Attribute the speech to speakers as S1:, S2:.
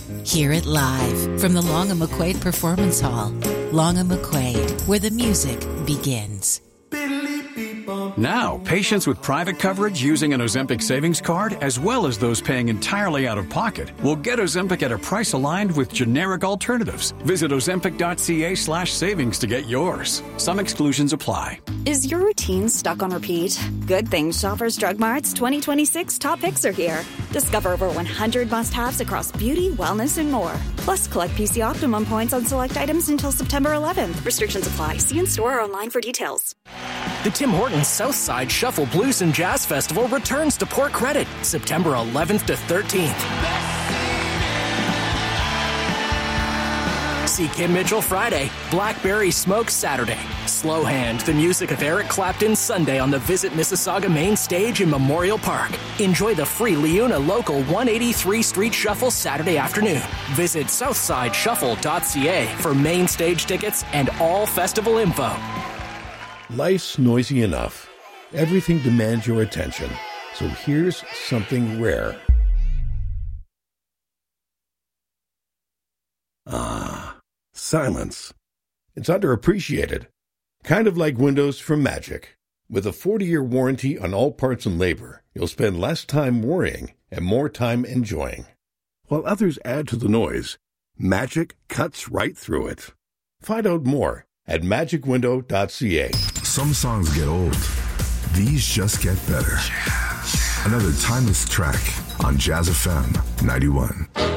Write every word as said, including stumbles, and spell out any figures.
S1: Hear it live from the Long and McQuaid Performance Hall. Long and McQuaid, where the music begins.
S2: Now, patients with private coverage using an Ozempic savings card, as well as those paying entirely out of pocket, will get Ozempic at a price aligned with generic alternatives. Visit ozempic.ca slash savings to get yours. Some exclusions apply.
S3: Is your routine stuck on repeat? Good Things Shoppers Drug Mart's twenty twenty-six top picks are here. Discover over one hundred must-haves across beauty, wellness, and more. Plus, collect P C Optimum points on select items until September eleventh. Restrictions apply. See in store or online for details.
S4: The Tim Hortons Southside Shuffle Blues and Jazz Festival returns to Port Credit, September eleventh to thirteenth. See Kim Mitchell Friday, Blackberry Smoke Saturday, Slow Hand, the music of Eric Clapton Sunday on the Visit Mississauga main stage in Memorial Park. Enjoy the free Leuna Local one eighty-three Street Shuffle Saturday afternoon. Visit southside shuffle dot c a for main stage tickets and all festival info.
S5: Life's noisy enough. Everything demands your attention. So here's something rare. Ah, silence. It's underappreciated. Kind of like Windows from Magic. With a forty-year warranty on all parts and labor, you'll spend less time worrying and more time enjoying. While others add to the noise, Magic cuts right through it. Find out more at magic window dot c a.
S6: Some songs get old. These just get better. Another timeless track on Jazz F M ninety-one.